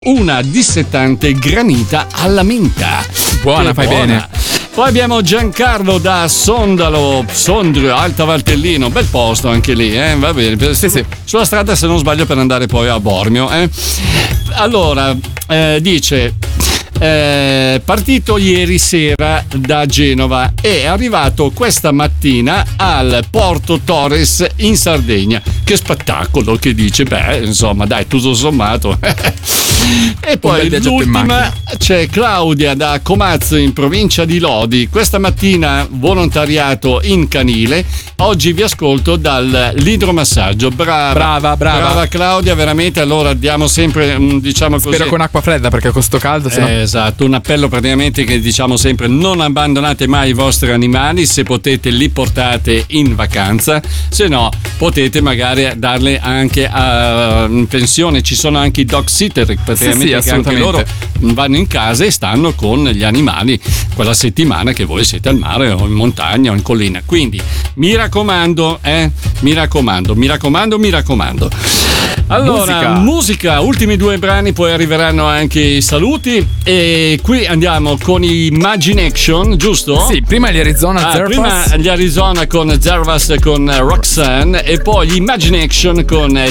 una dissettante granita alla menta. Buona, fai bene. Poi abbiamo Giancarlo da Sondrio, Alta Valtellino, bel posto anche lì, va bene. Sì. Sulla strada, se non sbaglio, per andare poi a Bormio. Allora, dice: partito ieri sera da Genova e è arrivato questa mattina al Porto Torres in Sardegna. Che spettacolo, che dice, insomma, dai, tutto sommato. E poi l'ultima c'è Claudia da Comazzo in provincia di Lodi. Questa mattina volontariato in canile. Oggi vi ascolto dall'idromassaggio. Brava Claudia, veramente. Allora diamo sempre, diciamo così, spero con acqua fredda, perché con sto caldo esatto, un appello praticamente che diciamo sempre: non abbandonate mai i vostri animali, se potete li portate in vacanza, se no potete magari darle anche in pensione. Ci sono anche i dog sitter praticamente, che anche loro vanno in casa e stanno con gli animali quella settimana che voi siete al mare o in montagna o in collina. Quindi mi raccomando. Allora, musica, ultimi 2 brani, poi arriveranno anche i saluti. E qui andiamo con i Imagination, giusto? Sì, prima gli Arizona Zervas. Prima gli Arizona con Zervas con Roxanne, e poi gli Imagination con